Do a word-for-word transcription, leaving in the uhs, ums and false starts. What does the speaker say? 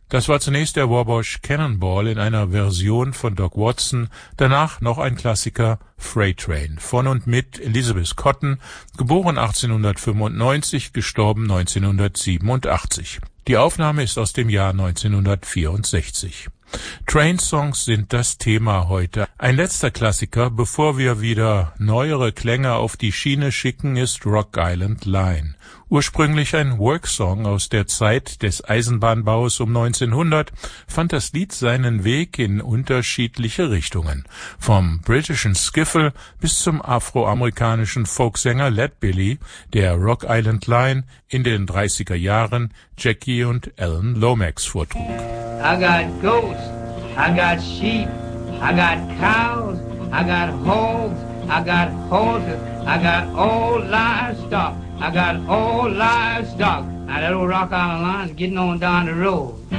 Das war zunächst der Wabash Cannonball in einer Version von Doc Watson, danach noch ein Klassiker Freight Train von und mit Elizabeth Cotten, geboren achtzehnhundertfünfundneunzig, gestorben neunzehnhundertsiebenundachtzig. Die Aufnahme ist aus dem Jahr neunzehnhundertvierundsechzig. Train-Songs sind das Thema heute. Ein letzter Klassiker, bevor wir wieder neuere Klänge auf die Schiene schicken, ist Rock Island Line. Ursprünglich ein Worksong aus der Zeit des Eisenbahnbaus um neunzehnhundert, fand das Lied seinen Weg in unterschiedliche Richtungen. Vom britischen Skiffle bis zum afroamerikanischen Folksänger Leadbelly, der Rock Island Line in den dreißiger Jahren Jackie und Alan Lomax vortrug. I got goats, I got sheep, I got cows, I got hogs, I got horses, I got all livestock, I got all livestock. Now that old Rock Island Line's getting on down the road.